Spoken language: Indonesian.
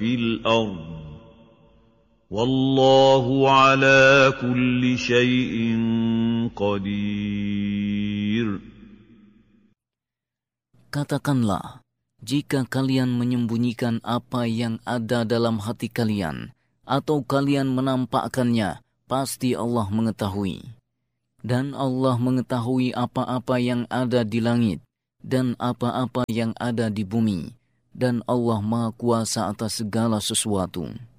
فِي الْأَرْضِ وَاللَّهُ عَلَى كُلِّ شَيْءٍ قَدِيرٌ. Katakanlah, jika kalian menyembunyikan apa yang ada dalam hati kalian, atau kalian menampakkannya, pasti Allah mengetahui. Dan Allah mengetahui apa-apa yang ada di langit, dan apa-apa yang ada di bumi. Dan Allah Maha Kuasa atas segala sesuatu.